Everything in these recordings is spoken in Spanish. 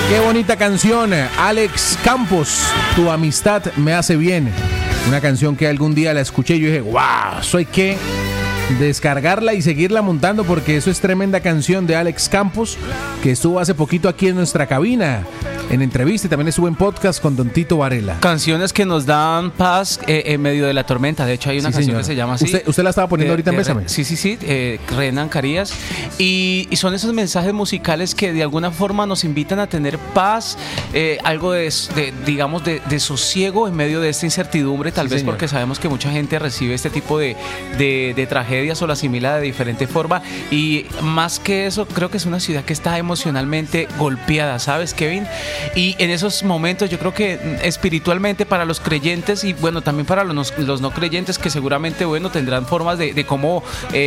Qué bonita canción, Alex Campos, Tu amistad me hace bien. Una canción que algún día la escuché y yo dije, wow, eso hay que descargarla y seguirla montando porque eso es tremenda canción de Alex Campos, que estuvo hace poquito aquí en nuestra cabina en entrevista y también estuvo en podcast con Don Tito Varela. Canciones que nos dan paz en medio de la tormenta. De hecho hay una canción que se llama así. ¿Usted la estaba poniendo ahorita en Bésame? Sí, Renan Carías. Y son esos mensajes musicales que de alguna forma nos invitan a tener paz, algo de sosiego en medio de esta incertidumbre, tal vez porque sabemos que mucha gente recibe este tipo de tragedias o la asimila de diferente forma. Y más que eso, creo que es una ciudad que está emocionalmente golpeada, ¿sabes, Kevin? Y en esos momentos yo creo que espiritualmente para los creyentes y bueno, también para los no creyentes que seguramente bueno tendrán formas de cómo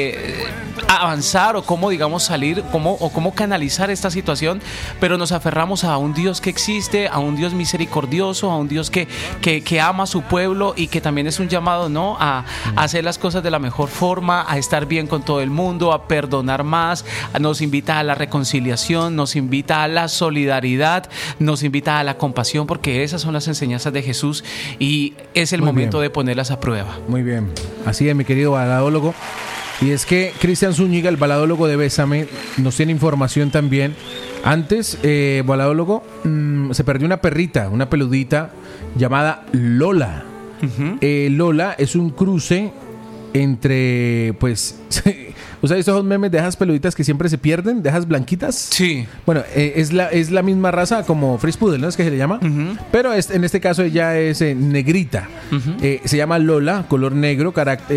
avanzar o cómo digamos salir cómo canalizar esta situación, pero nos aferramos a un Dios que existe, a un Dios misericordioso, a un Dios que ama a su pueblo y que también es un llamado, ¿no? A hacer las cosas de la mejor forma, a estar bien con todo el mundo, a perdonar más, nos invita a la reconciliación, nos invita a la solidaridad, nos invita a la compasión, porque esas son las enseñanzas de Jesús y es el momento de ponerlas a prueba. Muy bien, así es, mi querido baladólogo. Y es que Cristian Zúñiga, el baladólogo de Bésame, nos tiene información también. Antes, baladólogo, se perdió una perrita, una peludita llamada Lola. Uh-huh. Lola es un cruce entre, pues, o sea, estos son memes de esas peluditas que siempre se pierden, de esas blanquitas. Sí. Bueno, es la misma raza como Frise Poodle, ¿no? Es que se le llama. Uh-huh. Pero en este caso ella es negrita. Uh-huh. Se llama Lola, color negro,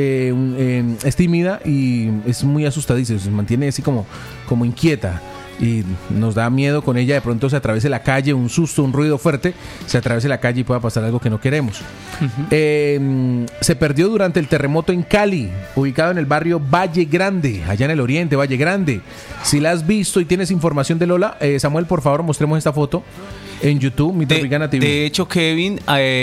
es tímida y es muy asustadiza, se mantiene así como inquieta. Y nos da miedo con ella, de pronto se atraviese la calle, un susto, un ruido fuerte, se atraviese la calle y pueda pasar algo que no queremos. Uh-huh. Se perdió durante el terremoto en Cali, ubicado en el barrio Valle Grande, allá en el oriente, Valle Grande. Si la has visto y tienes información de Lola, Samuel, por favor, mostremos esta foto en YouTube, Mi Tropicana TV. De hecho, Kevin,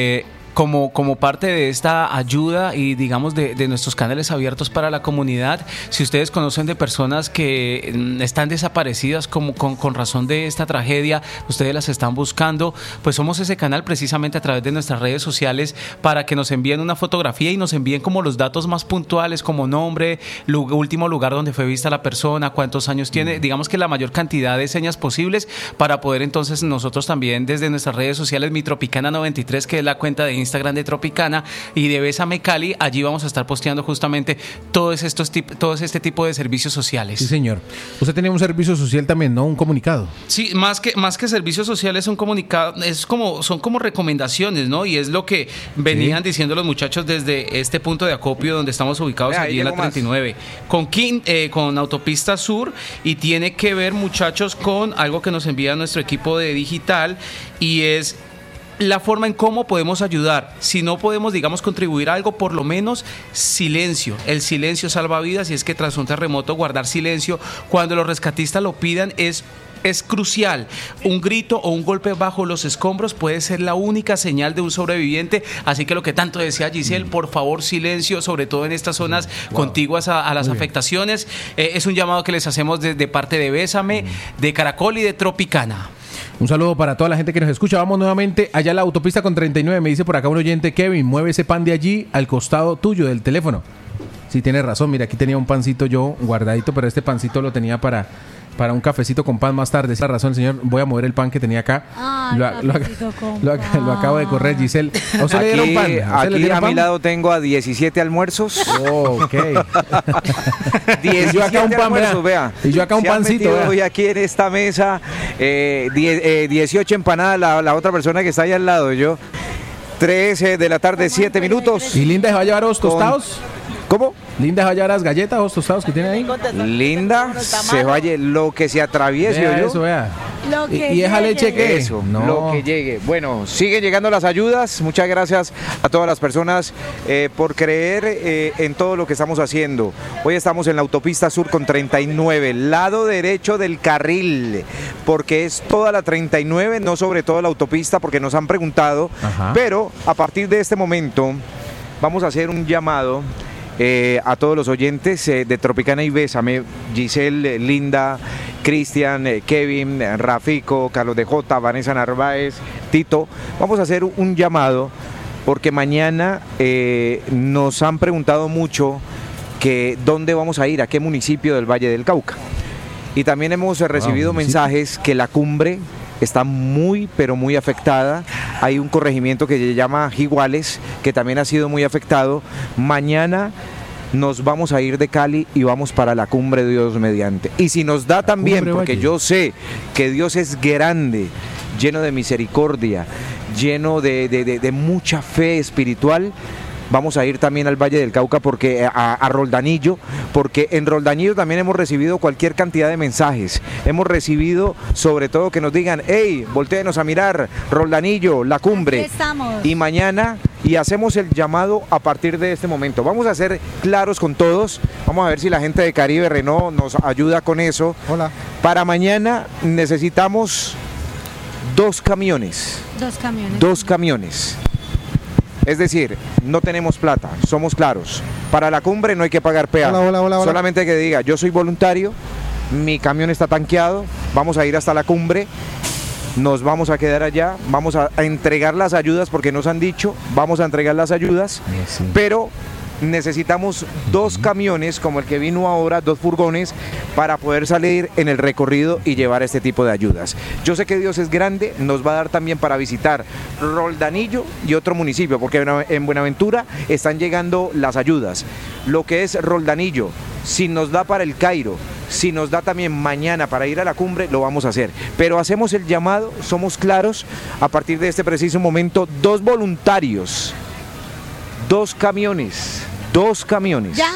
como parte de esta ayuda y digamos de nuestros canales abiertos para la comunidad, si ustedes conocen de personas que están desaparecidas con razón de esta tragedia, ustedes las están buscando, pues somos ese canal precisamente a través de nuestras redes sociales para que nos envíen una fotografía y nos envíen como los datos más puntuales, como nombre, último lugar donde fue vista la persona, cuántos años tiene, digamos que la mayor cantidad de señas posibles para poder entonces nosotros también desde nuestras redes sociales, Mi Tropicana 93, que es la cuenta de Instagram de Tropicana, y de Bésame Cali, allí vamos a estar posteando justamente todo este tipo de servicios sociales. Sí, señor. Usted tenía un servicio social también, ¿no? Un comunicado. Sí, más que servicios sociales, un comunicado, son como recomendaciones, ¿no? Y es lo que venían diciendo los muchachos desde este punto de acopio donde estamos ubicados allí en la 39, con Autopista Sur, y tiene que ver, muchachos, con algo que nos envía nuestro equipo de digital, y es la forma en cómo podemos ayudar. Si no podemos, digamos, contribuir a algo, por lo menos silencio. El silencio salva vidas, y es que tras un terremoto guardar silencio cuando los rescatistas lo pidan es crucial. Un grito o un golpe bajo los escombros puede ser la única señal de un sobreviviente, así que lo que tanto decía Giselle, por favor, silencio, sobre todo en estas zonas contiguas a las afectaciones. Es un llamado que les hacemos de parte de Bésame, de Caracol y de Tropicana. Un saludo para toda la gente que nos escucha. Vamos nuevamente allá a la autopista con 39. Me dice por acá un oyente, Kevin, mueve ese pan de allí al costado tuyo del teléfono. Sí, tienes razón. Mira, aquí tenía un pancito yo guardadito, pero este pancito lo tenía para un cafecito con pan más tarde. Esa razón, señor. Voy a mover el pan que tenía acá. Lo acabo de correr, Giselle. ¿A usted le dieron pan? Aquí a mi lado tengo a 17 almuerzos. Oh, ok. 17 yo acá un pan, almuerzos, vea. Y yo acá un pancito. Hoy aquí en esta mesa, 18 empanadas, la otra persona que está ahí al lado. Yo, 13 de la tarde, 7 minutos. ¿Y Linda se va a llevar los tostados? ¿Cómo? Linda se va a llevar las galletas o los tostados que tiene ahí. Linda se vaya lo que se atraviese. Vea eso, vea. ¿Y esa leche qué? Eso, no. Lo que llegue. Bueno, siguen llegando las ayudas. Muchas gracias a todas las personas por creer en todo lo que estamos haciendo. Hoy estamos en la autopista Sur con 39, lado derecho del carril, porque es toda la 39, no sobre toda la autopista, porque nos han preguntado. Ajá. Pero a partir de este momento vamos a hacer un llamado a todos los oyentes de Tropicana y Bésame, Giselle, Linda, Cristian, Kevin, Rafico, Carlos de J, Vanessa Narváez, Tito. Vamos a hacer un llamado porque mañana nos han preguntado mucho que dónde vamos a ir, a qué municipio del Valle del Cauca. Y también hemos recibido mensajes que la cumbre está muy, pero muy afectada. Hay un corregimiento que se llama Jiguales, que también ha sido muy afectado. Mañana nos vamos a ir de Cali y vamos para la cumbre de Dios mediante. Y si nos da también, porque yo sé que Dios es grande, lleno de misericordia, lleno de mucha fe espiritual, vamos a ir también al Valle del Cauca porque a Roldanillo, porque en Roldanillo también hemos recibido cualquier cantidad de mensajes. Hemos recibido sobre todo que nos digan, hey, voltéenos a mirar, Roldanillo, la cumbre. Aquí estamos. Y mañana, y hacemos el llamado a partir de este momento. Vamos a ser claros con todos. Vamos a ver si la gente de Caribe Renault nos ayuda con eso. Hola. Para mañana necesitamos 2 camiones. 2 camiones. 2 camiones. Es decir, no tenemos plata, somos claros. Para la cumbre no hay que pagar peaje. Hola. Solamente que diga, yo soy voluntario, mi camión está tanqueado, vamos a ir hasta la cumbre, nos vamos a quedar allá, vamos a entregar las ayudas porque nos han dicho, vamos a entregar las ayudas, Sí. pero necesitamos 2 camiones como el que vino ahora, 2 furgones, para poder salir en el recorrido y llevar este tipo de ayudas. Yo sé que Dios es grande, nos va a dar también para visitar Roldanillo y otro municipio, porque en Buenaventura están llegando las ayudas. Lo que es Roldanillo, si nos da para el Cairo, si nos da también mañana para ir a la cumbre, lo vamos a hacer. Pero hacemos el llamado, somos claros, a partir de este preciso momento, 2 voluntarios, 2 camiones. 2 camiones. ¿Ya?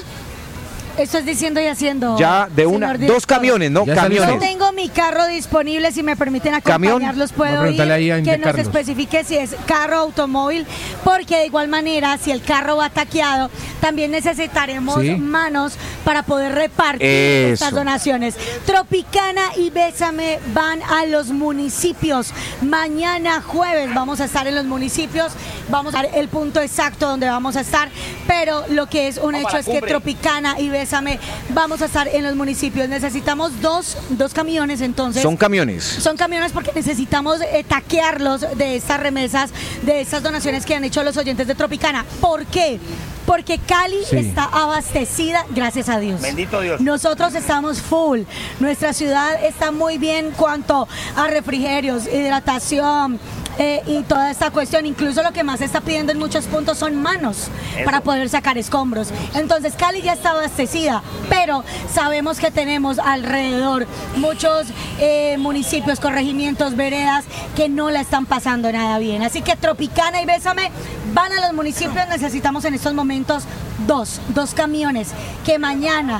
Eso es diciendo y haciendo. Ya, de una, señor director. 2 camiones, ¿no? Ya Camiones. Yo tengo mi carro disponible, si me permiten ¿Camión? acompañarlos, Voy a puedo ir, preguntarle ahí a que Inge nos Carlos. especifique si es carro o automóvil, porque de igual manera, si el carro va taqueado, también necesitaremos Sí. manos para poder repartir estas Eso. donaciones. Tropicana y Bésame van a los municipios. Mañana jueves vamos a estar en los municipios, vamos a dar el punto exacto donde vamos a estar, pero lo que es un hecho es que Tropicana y Bésame vamos a estar en los municipios. Necesitamos dos camiones, entonces. Son camiones. Son camiones porque necesitamos taquearlos de estas remesas, de estas donaciones que han hecho los oyentes de Tropicana. ¿Por qué? Porque Cali Sí. está abastecida, gracias a Dios. Bendito Dios. Nosotros estamos full. Nuestra ciudad está muy bien en cuanto a refrigerios, hidratación, y toda esta cuestión. Incluso lo que más se está pidiendo en muchos puntos son manos para poder sacar escombros. Entonces Cali ya está abastecida, pero sabemos que tenemos alrededor muchos municipios, corregimientos, veredas que no la están pasando nada bien. Así que Tropicana y Bésame van a los municipios. Necesitamos en estos momentos dos camiones que mañana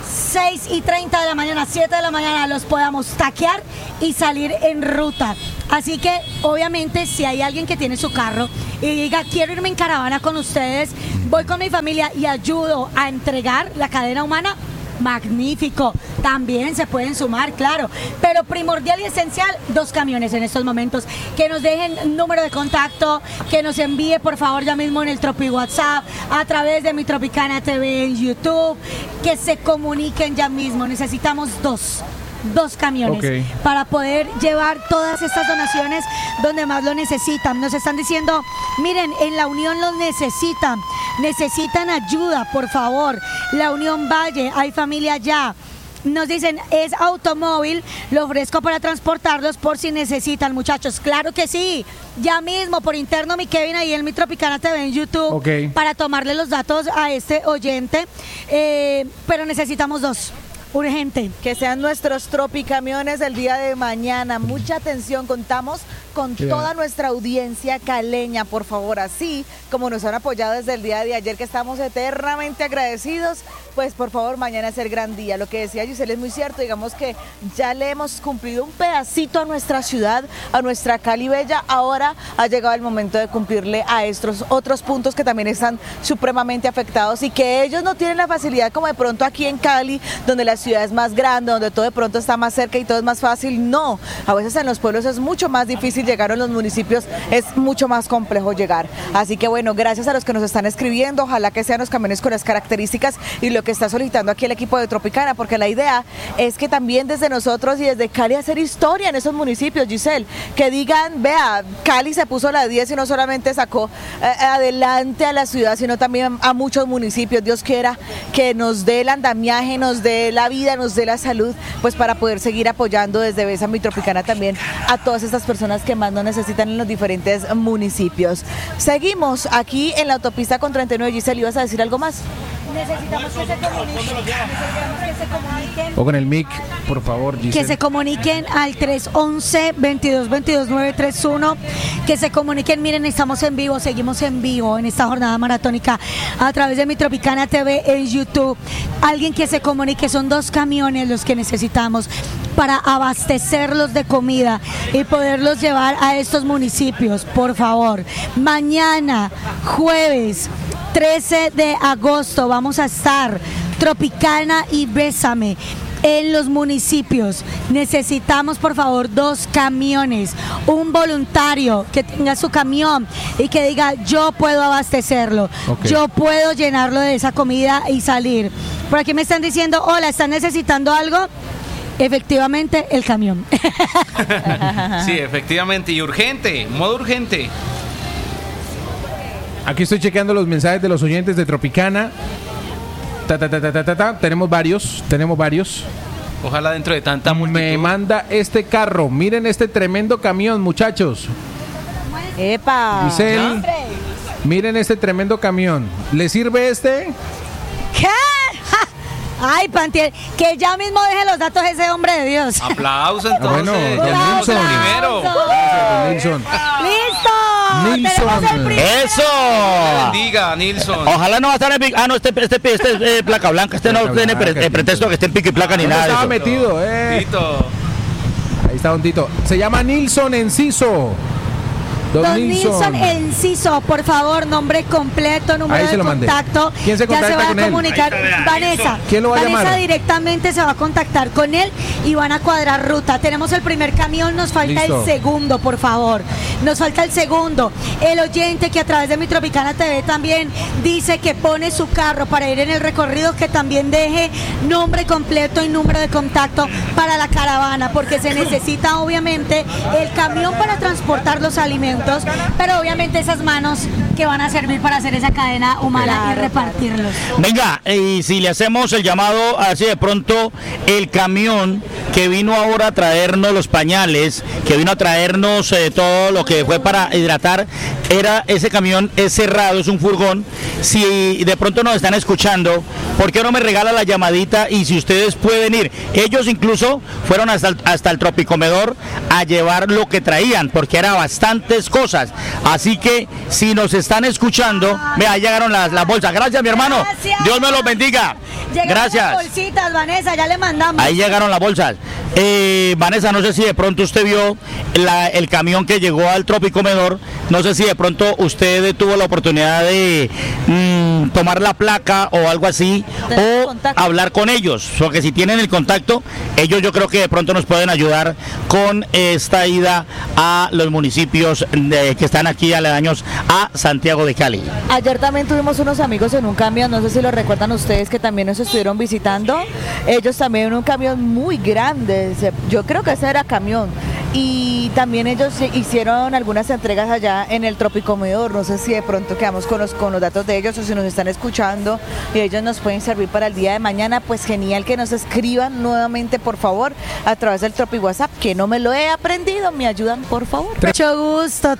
6:30 de la mañana, 7 de la mañana los podamos taquear y salir en ruta. Así que obviamente si hay alguien que tiene su carro y diga quiero irme en caravana con ustedes, voy con mi familia y ayudo a entregar la cadena humana, magnífico, también se pueden sumar, claro, pero primordial y esencial, 2 camiones en estos momentos, que nos dejen número de contacto, que nos envíe por favor ya mismo en el Tropi WhatsApp, a través de mi Tropicana TV en YouTube, que se comuniquen ya mismo. Necesitamos dos camiones para poder llevar todas estas donaciones donde más lo necesitan. Nos están diciendo, miren, en la Unión los necesitan ayuda, por favor. La Unión Valle, hay familia allá. Nos dicen, es automóvil, lo ofrezco para transportarlos por si necesitan, muchachos. Claro que sí, ya mismo por interno mi Kevin ahí en mi Tropicana TV en YouTube para tomarle los datos a este oyente, pero necesitamos 2. Urgente. Que sean nuestros tropicamiones el día de mañana. Mucha atención, contamos con toda nuestra audiencia caleña, por favor, así como nos han apoyado desde el día de ayer, que estamos eternamente agradecidos, pues por favor mañana es el gran día. Lo que decía Giselle es muy cierto, digamos que ya le hemos cumplido un pedacito a nuestra ciudad, a nuestra Cali bella. Ahora ha llegado el momento de cumplirle a estos otros puntos que también están supremamente afectados y que ellos no tienen la facilidad como de pronto aquí en Cali, donde la ciudad es más grande, donde todo de pronto está más cerca y todo es más fácil. No, a veces en los pueblos es mucho más difícil difícil llegar a los municipios, es mucho más complejo llegar. Así que bueno, gracias a los que nos están escribiendo, ojalá que sean los camiones con las características y lo que está solicitando aquí el equipo de Tropicana, porque la idea es que también desde nosotros y desde Cali hacer historia en esos municipios, Giselle, que digan, vea, Cali se puso la 10 y no solamente sacó adelante a la ciudad, sino también a muchos municipios. Dios quiera que nos dé el andamiaje, nos dé la vida, nos dé la salud, pues para poder seguir apoyando desde Bésame Tropicana también a todas estas personas que más nos necesitan en los diferentes municipios. Seguimos aquí en la autopista con 39. Giselle, ¿ibas a decir algo más? Necesitamos que se comuniquen. O con el mic, por favor, Giselle. Que se comuniquen al 311-2222-931. Que se comuniquen, miren, estamos en vivo, seguimos en vivo en esta jornada maratónica a través de Mi Tropicana TV en YouTube. Alguien que se comunique, son 2 camiones los que necesitamos para abastecerlos de comida y poderlos llevar a estos municipios, por favor. Mañana, jueves 13 de agosto, vamos a estar Tropicana y Bésame en los municipios. Necesitamos, por favor, 2 camiones, un voluntario que tenga su camión y que diga, yo puedo abastecerlo, yo puedo llenarlo de esa comida y salir. Por aquí me están diciendo, hola, ¿están necesitando algo? Efectivamente, el camión. Sí, efectivamente, y urgente, modo urgente. Aquí estoy chequeando los mensajes de los oyentes de Tropicana. Tenemos varios. Ojalá dentro de tanta multitud. Me manda este carro. Miren este tremendo camión, muchachos. ¡Epa! Giselle, miren este tremendo camión. ¿Le sirve este? ¿Qué? Ay, Pantier, que ya mismo deje los datos ese hombre de Dios. Aplauso entonces. Bueno, ya Nilson. primero. Nilson. ¡Listo! Nilson. Tenemos el primero. ¡Eso! Bendiga, Nilson. Ojalá no va a estar en no, este es placa blanca. Este no Placa tiene blanca, pretexto que esté en pico y placa ni ¿Dónde nada de estaba eso. metido? Tito. Ahí está Don Tito. Se llama Nilson Enciso. Don Nilson Enciso, por favor, nombre completo, número Ahí de se lo mandé. contacto. ¿Quién se contacta ya se va con a él? comunicar Vanessa. ¿Quién lo va a Vanessa llamar? directamente se va a contactar con él y van a cuadrar ruta. Tenemos el primer camión, nos falta Listo. el segundo, por favor. Nos falta el segundo. El oyente que a través de Mi Tropicana TV también dice que pone su carro para ir en el recorrido, que también deje nombre completo y número de contacto para la caravana, porque se necesita obviamente el camión para transportar los alimentos, pero obviamente esas manos que van a servir para hacer esa cadena humana y repartirlos. Venga, y si le hacemos el llamado, así de pronto el camión que vino ahora a traernos los pañales, que vino a traernos todo lo que fue para hidratar, ese camión es cerrado, es un furgón. Si de pronto nos están escuchando, ¿por qué no me regala la llamadita? Y si ustedes pueden ir, ellos incluso fueron hasta el Tropicomedor a llevar lo que traían, porque era bastantes cosas. Así que si nos están escuchando, vea, ahí llegaron las bolsas. Gracias, mi hermano. Gracias. Dios me los bendiga. Llegaron Gracias. las bolsitas, Vanessa, ya le mandamos. Ahí llegaron las bolsas. Vanessa, no sé si de pronto usted vio el camión que llegó al Tropicomedor. No sé si de pronto usted tuvo la oportunidad de tomar la placa o algo así, o contacto. hablar con ellos, porque si tienen el contacto, ellos yo creo que de pronto nos pueden ayudar con esta ida a los municipios que están aquí aledaños a Santiago de Cali. Ayer también tuvimos unos amigos en un camión, no sé si lo recuerdan ustedes, que también nos estuvieron visitando. Ellos también en un camión muy grande, yo creo que ese era camión. Y también ellos hicieron algunas entregas allá en el Tropicomedor. No sé si de pronto quedamos con los datos de ellos o si nos están escuchando y ellos nos pueden servir para el día de mañana. Pues genial que nos escriban nuevamente, por favor, a través del Tropi WhatsApp, que no me lo he aprendido. ¿Me ayudan, por favor? Mucho gusto,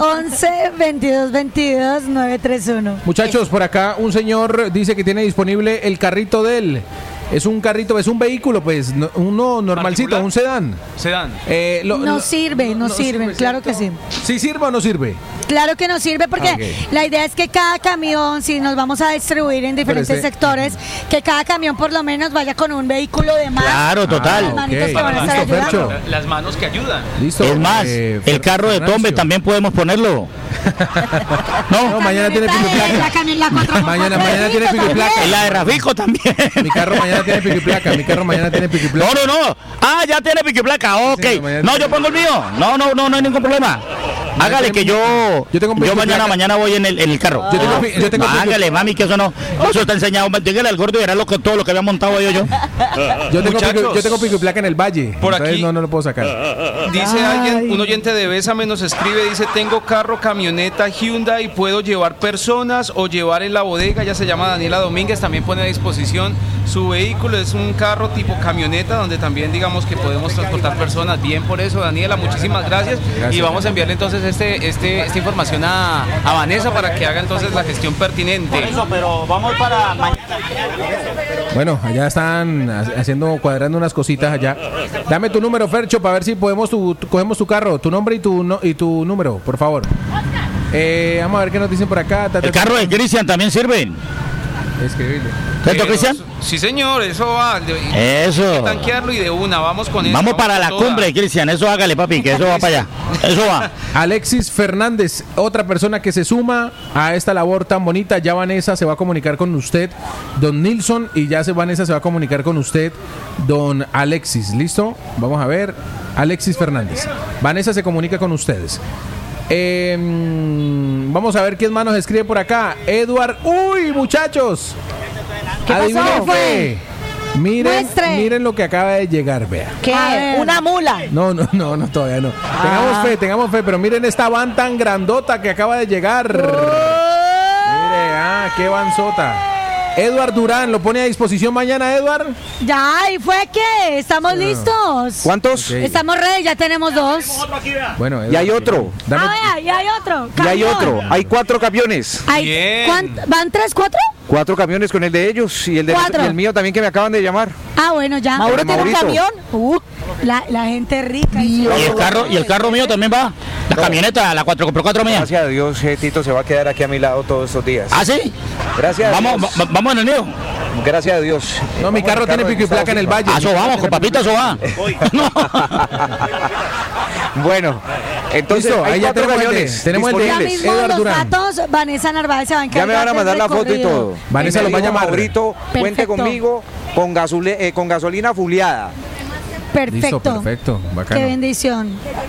311-2222-931. Muchachos, por acá un señor dice que tiene disponible el carrito de él. Es un carrito, es un vehículo, pues, uno normalcito, ¿Particular? Un sedán. Sedán. No sirve, claro que sí. ¿Sí sirve o no sirve? Claro que nos sirve porque Ok. la idea es que cada camión, si nos vamos a distribuir en diferentes Pero sectores, que cada camión por lo menos vaya con un vehículo de más. Claro, total. Manitos que van a estar Listo, ayudando. Fercho. Las manos que ayudan. Listo. Es más, Fer- el carro de Tombe Francio. también podemos ponerlo. No, mañana tiene pico y La placa. camión, la 4x4. Mañana tiene pico y placa. Y la de Rafico también. Mi carro mañana tiene pico y placa. Mi carro mañana tiene pico y placa. No. Ah, ya tiene pico y placa. Ok. Sí, mañana No, tiene- yo pongo el mío. No hay ningún problema. Hágale que yo tengo pico y placa. mañana voy en el carro. Yo tengo pico y placa. Hágale, mami, que eso no. Eso está enseñado. Dígale al gordo y verá todo lo que había montado yo. Yo Muchachos. tengo pico y placa en el valle. Por Entonces aquí- no lo puedo sacar. Dice alguien, un oyente de Bésame nos escribe, dice, tengo carro, camioneta Hyundai, puedo llevar personas o llevar en la bodega. Ella se llama Daniela Domínguez, también pone a disposición su vehículo. Es un carro tipo camioneta donde también digamos que podemos transportar personas. Bien por eso, Daniela, muchísimas gracias. Y vamos a enviarle entonces esta información a Vanessa para que haga entonces la gestión pertinente. Pero vamos para mañana. Bueno, allá están cuadrando unas cositas allá. Dame tu número, Fercho, para ver si cogemos tu carro, tu nombre y tu número, por favor. Vamos a ver qué nos dicen por acá. El carro de Cristian también sirve. Escribirle. ¿Cierto, Cristian? Sí, señor, eso va. Eso. Hay que tanquearlo y de una, vamos con eso. Vamos para con la toda. cumbre, Cristian. Eso hágale, papi, que eso va para allá. Eso va. Alexis Fernández, otra persona que se suma a esta labor tan bonita. Ya Vanessa se va a comunicar con usted, don Nilsson, y ya Vanessa se va a comunicar con usted, don Alexis. ¿Listo? Vamos a ver. Alexis Fernández. Vanessa se comunica con ustedes. Vamos a ver quién más nos escribe por acá. Edward. ¡Uy, muchachos! ¿Qué pasó? ¿Adivinen ¿Qué fue? qué? Muestre. Miren lo que acaba de llegar, vea. ¿Qué? A ver. Una mula. No, todavía no. Tengamos fe, pero miren esta van tan grandota que acaba de llegar. Mire, qué vanzota. Edward Durán, ¿lo pone a disposición mañana, Edward? Ya, ¿y fue qué? ¿Estamos listos? ¿Cuántos? Ok. Estamos ready, ya tenemos 2. Bueno, Edward, Y hay otro. Dame- Ah, vea, y hay otro. Y hay Camión. otro. Hay 4 camiones. Bien. ¿Van 3, 4? 4 camiones con el de ellos y el Cuatro. y el mío también que me acaban de llamar. Ah, bueno, ya. ¿Mauro tiene un Maurito. camión? La gente rica. Y el carro mío también va. La camioneta, la 4x4 mía. Gracias a Dios, Tito se va a quedar aquí a mi lado todos estos días. ¿Ah, sí? Gracias a Dios. Vamos en el mío. Gracias a Dios. No, mi Vamos carro en el tiene pico y placa en el valle. A eso vamos, con papita, eso va. No. Bueno, entonces Listo, hay ahí ya 4 tenemos el de- camiones tenemos el de- Ya disponibles. mismo Edward los Durán. datos, Vanessa Narváez se va a Ya encargar. me van a del mandar la foto y recorrido. todo. Vanessa Y me los va a dijo llamar. Maurito, cuente Perfecto. conmigo con gasolina fuleada. Perfecto. Listo, perfecto. Bacano. Qué bendición.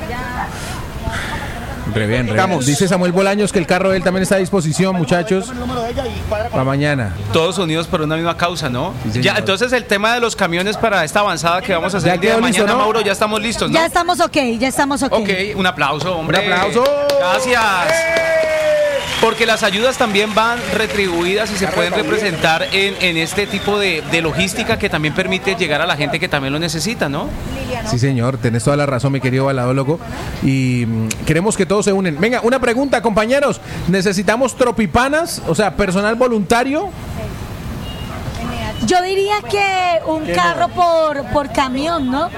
Re bien. Estamos. Dice Samuel Bolaños que el carro de él también está a disposición, muchachos. Para mañana. Todos unidos por una misma causa, ¿no? Sí, señor. Ya, entonces el tema de los camiones para esta avanzada que vamos a hacer Ya el día de quedó listo, mañana, ¿no? Mauro, ya estamos listos, ¿no? Ya estamos ok. Ok, un aplauso, hombre. Un aplauso. Gracias. Porque las ayudas también van retribuidas y se pueden representar en este tipo de logística que también permite llegar a la gente que también lo necesita, ¿no? Sí, señor, tenés toda la razón, mi querido baladólogo. Y queremos que todos se unen. Venga, una pregunta, compañeros. ¿Necesitamos tropipanas? O sea, personal voluntario. Yo diría que un carro por camión, ¿no?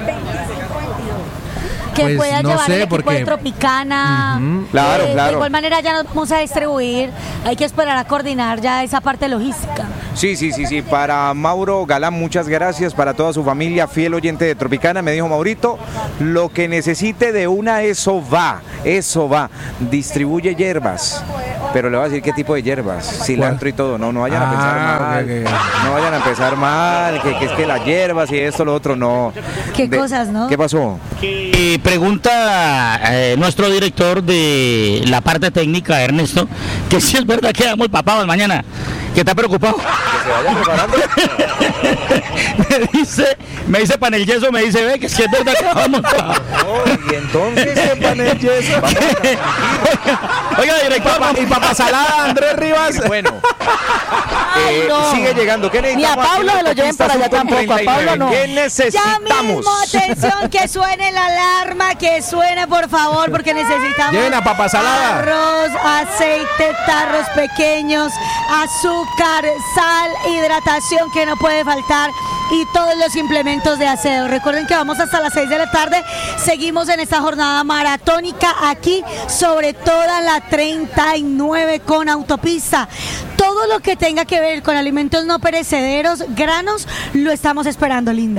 Que Pues, pueda no llevar sé, el equipo porque- de Tropicana. Claro, De claro. igual manera ya nos vamos a distribuir. Hay que esperar a coordinar ya esa parte logística. Sí. Para Mauro Galán, muchas gracias. Para toda su familia, fiel oyente de Tropicana, me dijo Maurito, lo que necesite de una, eso va. Distribuye hierbas. Pero le voy a decir qué tipo de hierbas, cilantro y todo. No vayan a pensar mal. ok. No vayan a empezar mal, que es que las hierbas y esto, lo otro, no. Qué cosas, ¿no? ¿Qué pasó? Y pregunta nuestro director de la parte técnica, Ernesto, que si es verdad que vamos papados mañana, que está preocupado. Que se vayan preparando. me dice Panel Yeso, me dice, ve que si es verdad que vamos papados. Y entonces, Panel Yeso. Oiga, director, Y papa salada, Andrés Rivas. Bueno, Ay, no. sigue llegando. ¿Qué Ni a necesitamos? Pablo aquí en se lo lleven Autopista para allá Sur con tampoco, a 39? Pablo no. ¿Qué Ya necesitamos? mismo, atención, que suene la alarma, que suene por favor, porque necesitamos Lleven a papa salada. arroz, aceite, tarros pequeños, azúcar, sal, hidratación que no puede faltar y todos los implementos de aseo. Recuerden que vamos hasta las 6 de la tarde, seguimos en esta jornada maratónica aquí sobre toda la 39 con Autopista. Todo lo que tenga que ver con alimentos no perecederos, granos, lo estamos esperando, linda.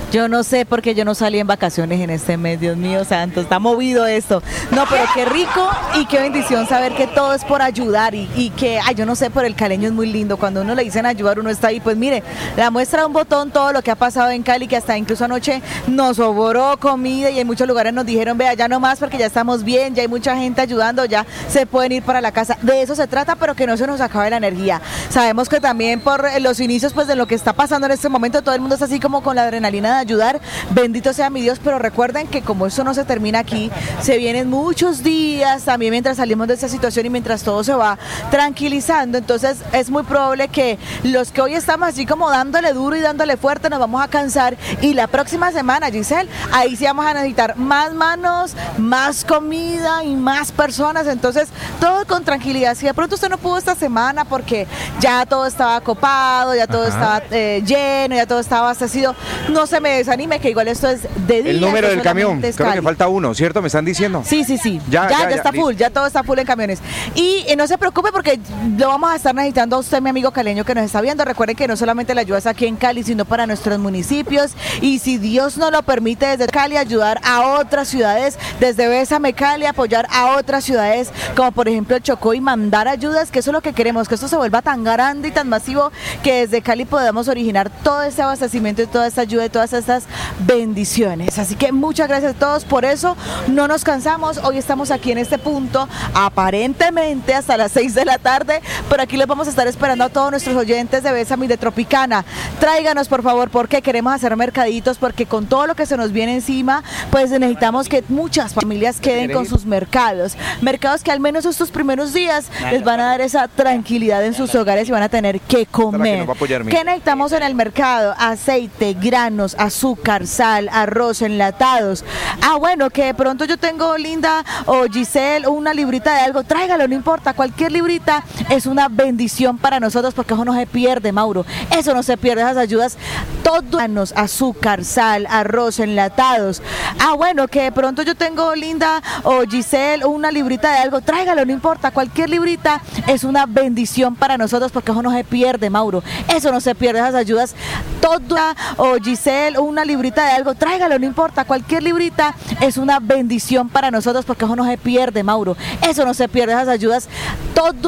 Yo no sé por qué yo no salí en vacaciones en este mes, Dios mío santo, está movido esto. No, pero qué rico y qué bendición saber que todo es por ayudar y que, ay, yo no sé, por el caleño es muy lindo. Cuando uno le dicen ayudar, uno está ahí. Pues mire, la muestra de un botón, todo lo que ha pasado en Cali, que hasta incluso anoche nos sobró comida y en muchos lugares nos dijeron, vea, ya no más porque ya estamos bien, ya hay mucha gente ayudando, ya se pueden ir para la casa. De eso se trata, pero que no se nos acabe la energía. Sabemos que también por los inicios pues de lo que está pasando en este momento, todo el mundo está así como con la adrenalina de ayudar, bendito sea mi Dios, pero recuerden que como eso no se termina aquí, se vienen muchos días también mientras salimos de esta situación y mientras todo se va tranquilizando. Entonces es muy probable que los que hoy estamos así como dándole duro y dándole fuerte nos vamos a cansar, y la próxima semana, Giselle, ahí sí vamos a necesitar más manos, más comida y más personas. Entonces todo con tranquilidad. Si de pronto usted no pudo esta semana porque ya todo estaba copado, ya todo estaba lleno, ya todo estaba abastecido, no se me desanime, que igual esto es de día. El número del camión, creo que falta uno, ¿cierto? ¿Me están diciendo? Sí. Ya está full, ya todo está full en camiones. Y no se preocupe porque lo vamos a estar necesitando a usted, mi amigo caleño que nos está viendo. Recuerden que no solamente la ayuda es aquí en Cali, sino para nuestros municipios. Y si Dios nos lo permite, desde Cali ayudar a otras ciudades, desde Bésame Cali apoyar a otras ciudades, como por ejemplo el Chocó, y mandar ayudas, que eso es lo que queremos, que esto se vuelva tan grande y tan masivo que desde Cali podamos originar todo ese abastecimiento y toda esta ayuda y todas estas bendiciones. Así que muchas gracias a todos, por eso no nos cansamos. Hoy estamos aquí en este punto, aparentemente hasta las 6 de la tarde, pero aquí les vamos a estar esperando a todos nuestros oyentes de Bésame y de Tropicana. Tráiganos por favor, porque queremos hacer mercaditos, porque con todo lo que se nos viene encima, pues necesitamos que muchas familias queden con sus mercados que al menos estos primeros días les van a dar esa tranquilidad en sus hogares y van a tener que comer. ¿Qué necesitamos en el mercado? Aceite, granos, azúcar, sal, arroz, enlatados. Bueno, que de pronto yo tengo, Linda o Giselle, una librita de algo, tráigalo, no importa, cualquier librita es una bendición para nosotros, porque eso no se pierde, Mauro, eso no se pierde, esas ayudas, todo, granos, azúcar, sal, arroz, enlatados. Bueno, que de pronto yo tengo, Linda o Giselle, una librita de algo, tráigalo, no importa, cualquier librita es una bendición para nosotros, porque eso no se pierde, Mauro, eso no se pierde, esas ayudas, todo, o Giselle, una librita de algo, tráigalo, no importa, cualquier librita es una bendición para nosotros, porque eso no se pierde, Mauro, eso no se pierde, esas ayudas, todo.